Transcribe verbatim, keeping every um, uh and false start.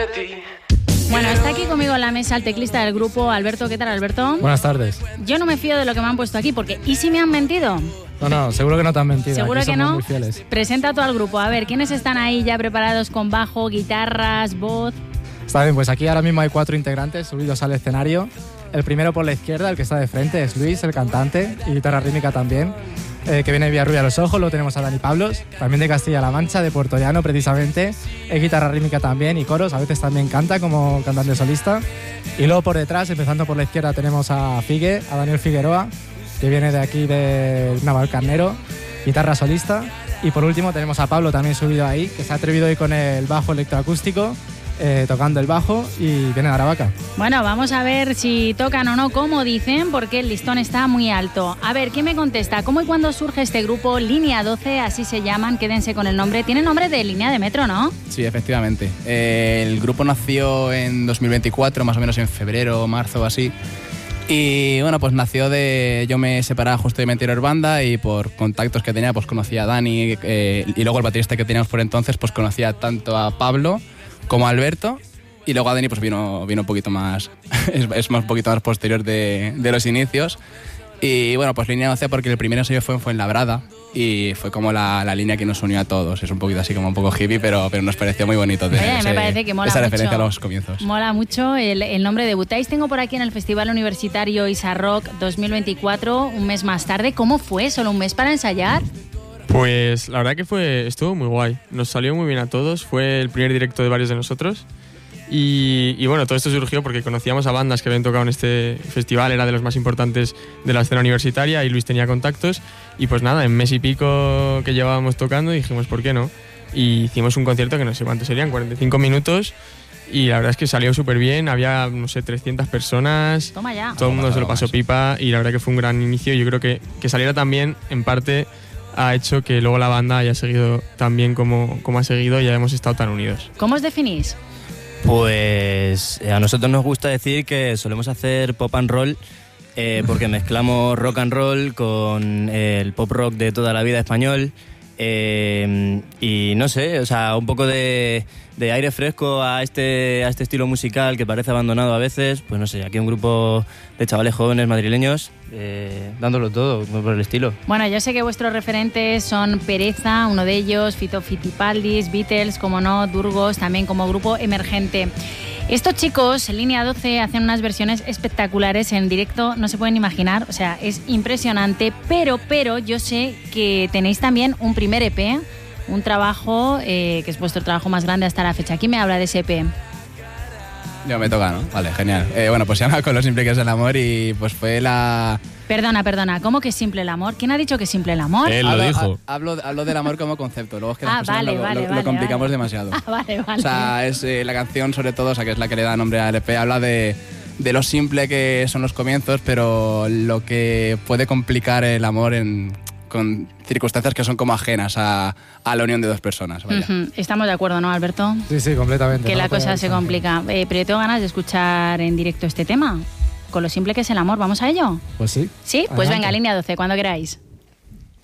Bueno, está aquí conmigo en la mesa el teclista del grupo, Alberto. ¿Qué tal, Alberto? Buenas tardes. Yo no me fío de lo que me han puesto aquí, porque ¿y si me han mentido? No, no, seguro que no te han mentido. ¿Seguro aquí que somos no? Muy fieles. Presenta todo al grupo. A ver, ¿quiénes están ahí ya preparados con bajo, guitarras, voz? Está bien, pues aquí ahora mismo hay cuatro integrantes subidos al escenario. El primero por la izquierda, el que está de frente, es Luis, el cantante, y guitarra rítmica también, eh, que viene de Villarrubia a los Ojos. Luego tenemos a Dani Pablos, también de Castilla-La Mancha, de Puerto Llano precisamente, es guitarra rítmica también y coros, a veces también canta como cantante solista. Y luego por detrás, empezando por la izquierda, tenemos a Figue, a Daniel Figueroa, que viene de aquí de Navalcarnero, guitarra solista. Y por último tenemos a Pablo también subido ahí, que se ha atrevido hoy con el bajo electroacústico, Eh, tocando el bajo, y viene de Aravaca. Bueno, vamos a ver si tocan o no, como dicen, porque el listón está muy alto. A ver, ¿quién me contesta? ¿Cómo y cuándo surge este grupo? Línea doce, así se llaman, quédense con el nombre. Tiene nombre de línea de metro, ¿no? Sí, efectivamente. Eh, el grupo nació en dos mil veinticuatro, más o menos en febrero o marzo o así. Y bueno, pues nació de... Yo me separaba justo de mi anterior banda y por contactos que tenía, pues conocía a Dani, eh, y luego el baterista que teníamos por entonces, pues conocía tanto a Pablo como Alberto, y luego a Dani pues vino, vino un poquito más, es, es más un poquito más posterior de, de los inicios. Y bueno, pues línea doce porque el primer ensayo fue en Fuenlabrada y fue como la, la línea que nos unió a todos. Es un poquito así como un poco hippie, pero, pero nos pareció muy bonito tener Oye, ese, me parece que mola esa mucho. referencia a los comienzos. Mola mucho el, el nombre. Debutáis, tengo por aquí en el Festival Universitario Isa Rock dos mil veinticuatro, un mes más tarde. ¿Cómo fue? ¿Solo un mes para ensayar? Pues la verdad que fue estuvo muy guay, nos salió muy bien a todos, fue el primer directo de varios de nosotros y, y bueno, todo esto surgió porque conocíamos a bandas que habían tocado en este festival, era de los más importantes de la escena universitaria y Luis tenía contactos y pues nada, en mes y pico que llevábamos tocando dijimos ¿por qué no? Y hicimos un concierto que no sé cuántos serían, cuarenta y cinco minutos y la verdad es que salió súper bien, había no sé trescientas personas, Toma ya. todo el mundo se lo pasó pipa y la verdad que fue un gran inicio, yo creo que, que saliera también en parte ha hecho que luego la banda haya seguido tan bien como, como ha seguido y ya hemos estado tan unidos. ¿Cómo os definís? Pues a nosotros nos gusta decir que solemos hacer pop and roll eh, porque mezclamos rock and roll con el pop rock de toda la vida español eh, y no sé, o sea, un poco de, de aire fresco a este, a este estilo musical que parece abandonado a veces. Pues no sé, aquí un grupo de chavales jóvenes madrileños Eh, dándolo todo, por el estilo. Bueno, yo sé que vuestros referentes son Pereza, uno de ellos, Fito Fitipaldis, Beatles, como no, Durgos, también como grupo emergente. Estos chicos, en Línea doce, hacen unas versiones espectaculares en directo, no se pueden imaginar, o sea, es impresionante, pero, pero yo sé que tenéis también un primer E P, un trabajo eh, que es vuestro trabajo más grande hasta la fecha. ¿Quién me habla de ese E P? Yo me toca, ¿no? Vale, genial. Eh, bueno, pues se llama Con lo simple que es el amor y pues fue la... Perdona, perdona, ¿cómo que es simple el amor? ¿Quién ha dicho que es simple el amor? Él lo hablo, dijo. ha- Hablo, hablo del amor como concepto, luego es que las Ah, personas vale, lo, vale, lo- vale, lo complicamos vale. demasiado. Ah, vale, vale. O sea, es eh, la canción sobre todo, o sea, que es la que le da nombre al E P, habla de, de lo simple que son los comienzos, pero lo que puede complicar el amor en, con circunstancias que son como ajenas a, a la unión de dos personas. Vaya. Ujú, estamos de acuerdo, ¿no, Alberto? Sí, sí, completamente. Que no la puede cosa haber se chance. complica. Eh, pero yo tengo ganas de escuchar en directo este tema. Con lo simple que es el amor, ¿vamos a ello? Pues sí. ¿Sí? Pues Adelante. venga, Línea doce, cuando queráis.